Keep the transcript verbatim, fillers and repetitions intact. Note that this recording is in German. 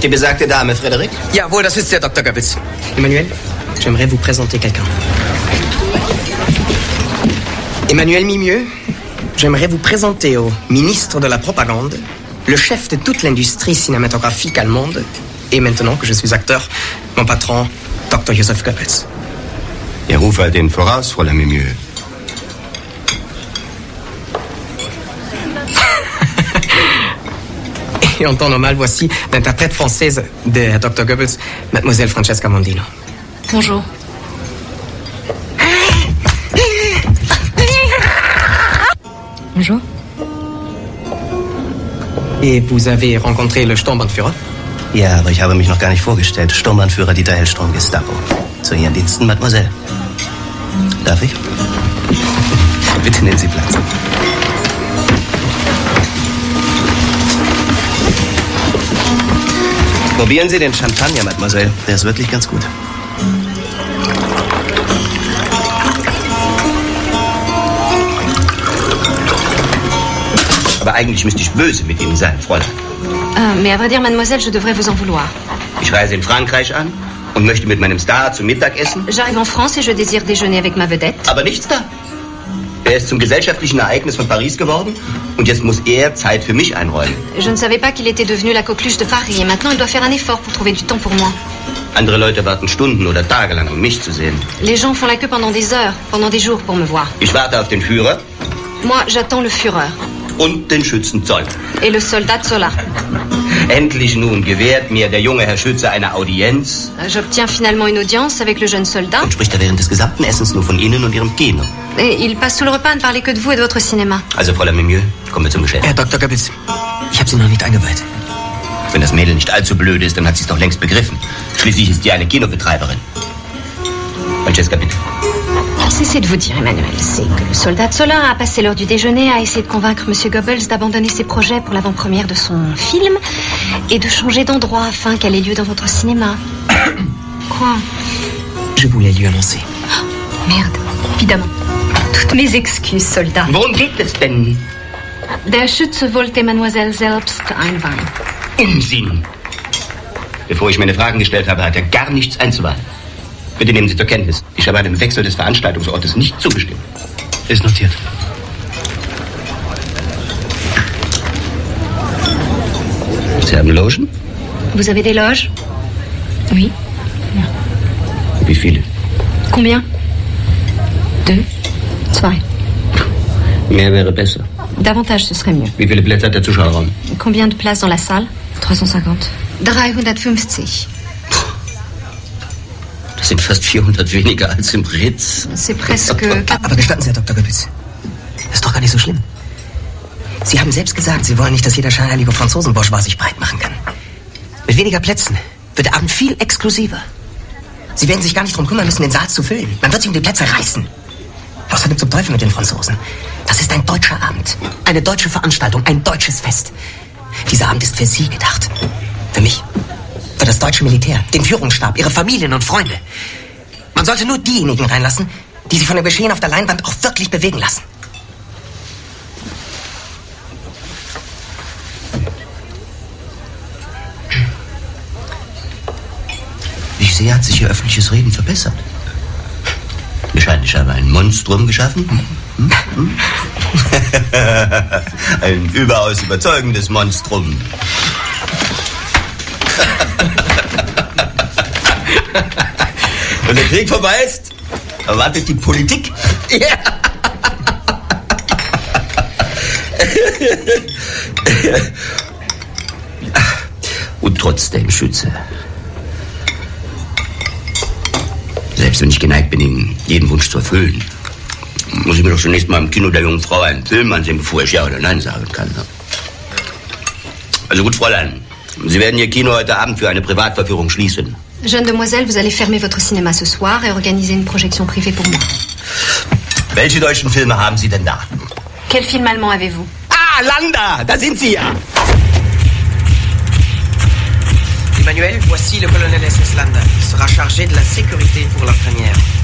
Die besagte Dame, Frédéric? Jawohl, das ist der Doktor Goebbels. Emmanuel, j'aimerais vous présenter quelqu'un. Emmanuel Mimieux, j'aimerais vous présenter au ministre de la Propagande, le chef de toute l'industrie cinématographique allemande, et maintenant que je suis acteur, mon patron, Doktor Joseph Goebbels. Ja, ruf halt den voraus, Fräulein Mimieux. Et en temps normal, voici l'interprète française de Doktor Goebbels, Mademoiselle Francesca Mondino. Bonjour. Bonjour. Et vous avez rencontré le Sturmbannführer? Ja, aber ich habe mich noch gar nicht vorgestellt. Sturmbannführer Dieter Hellstrom, Gestapo. Zu Ihren Diensten, Mademoiselle. Darf ich? Bitte nehmen Sie Platz. Probieren Sie den Champagner, Mademoiselle. Der ist wirklich ganz gut. Aber eigentlich müsste ich böse mit Ihnen sein, Fräulein. Euh, mais à vrai dire, mademoiselle, je devrais vous en vouloir. Ich reise in Frankreich an und möchte mit meinem Star zum Mittag essen. J'arrive en France et je désire déjeuner avec ma vedette. Aber nichts da. Er ist zum gesellschaftlichen Ereignis von Paris geworden und jetzt muss er Zeit für mich einräumen. Je ne savais pas qu'il était devenu la coqueluche de Paris et maintenant il doit faire un effort pour trouver du temps pour moi. Andere Leute warten Stunden oder Tage lang, um mich zu sehen. Les gens font la queue pendant des heures, pendant des jours pour me voir. Ich warte auf den Führer. Moi, j'attends le Führer. Und den Schützenzoll. Et le soldat Zola. Endlich nun gewährt mir der junge Herr Schütze eine Audienz. J'obtiens finalement une audience avec le jeune soldat. Und spricht er während des gesamten Essens nur von Ihnen und Ihrem Kino. Et il passe tout le repas à ne parler que de vous et de votre cinéma. Also, Fräulein Mimieux, kommen wir zum Geschäft. Herr Doktor Goebbels, ich habe Sie noch nicht eingeweiht. Wenn das Mädel nicht allzu blöd ist, dann hat sie es doch längst begriffen. Schließlich ist sie eine Kinobetreiberin. Francesca, bitte. Cessez de vous dire, Emmanuel, c'est que le soldat Zola a passé l'heure du déjeuner à essayer de convaincre M. Goebbels d'abandonner ses projets pour l'avant-première de son film et de changer d'endroit afin qu'elle ait lieu dans votre cinéma. Quoi? Je voulais lui annoncer. Oh, merde, évidemment. Toutes mes excuses, soldat. Worum geht es denn? Der Schütze wollte Mademoiselle selbst einweihen. Unsinn. Bevor ich meine Fragen gestellt habe, hat er gar nichts einzuweihen. Bitte nehmen Sie zur Kenntnis. Ich habe einem Wechsel des Veranstaltungsortes nicht zugestimmt. Ist notiert. Sie haben Logen? Vous avez des loges? Oui. Wie viele? Combien? Deux. Zwei. Mehr wäre besser. Davantage, ce serait mieux. Wie viele Plätze hat der Zuschauerraum? Combien de places dans la salle? trois cent cinquante. dreihundertfünfzig. Das sind fast vierhundert weniger als im Ritz. C'est presque... Aber gestatten Sie, Herr Doktor Goebbels, das ist doch gar nicht so schlimm. Sie haben selbst gesagt, Sie wollen nicht, dass jeder scheinheilige Franzosen-Bourgeois sich breit machen kann. Mit weniger Plätzen wird der Abend viel exklusiver. Sie werden sich gar nicht darum kümmern müssen, den Saal zu füllen. Man wird sich um die Plätze reißen. Außerdem zum Teufel mit den Franzosen. Das ist ein deutscher Abend. Eine deutsche Veranstaltung, ein deutsches Fest. Dieser Abend ist für Sie gedacht. Für mich. Für das deutsche Militär, den Führungsstab, Ihre Familien und Freunde. Man sollte nur diejenigen reinlassen, die sich von dem Geschehen auf der Leinwand auch wirklich bewegen lassen. Ich sehe, hat sich Ihr öffentliches Reden verbessert. Wahrscheinlich habe ein Monstrum geschaffen. Hm? Hm? Ein überaus überzeugendes Monstrum. Wenn der Krieg vorbei ist, erwartet die Politik. Ja. Und trotzdem, Schütze. Selbst wenn ich geneigt bin, Ihnen jeden Wunsch zu erfüllen, muss ich mir doch zunächst mal im Kino der jungen Frau einen Film ansehen, bevor ich Ja oder Nein sagen kann. Also gut, Fräulein. Sie werden Ihr Kino heute Abend für eine Privatverführung schließen. Jeune demoiselle, vous allez fermer votre cinéma ce soir et organiser une projection privée pour moi. Welche deutschen Filme haben Sie denn da? Quel film allemand avez-vous? Ah, Landa, da sind Sie ja. Emmanuel, voici le colonel S S Landa. Il sera chargé de la sécurité pour la première.